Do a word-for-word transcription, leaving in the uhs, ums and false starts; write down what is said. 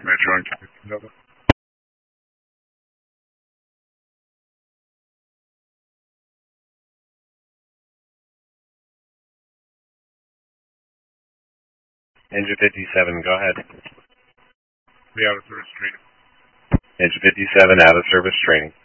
Metro and Delta. Engine fifty-seven, go ahead. The out of service training. Engine fifty-seven, out of service training.